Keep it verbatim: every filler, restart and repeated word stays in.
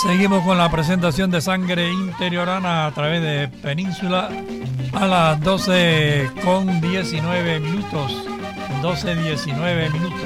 Seguimos con la presentación de Sangre Interiorana a través de Península a las doce con diecinueve minutos. doce diecinueve minutos.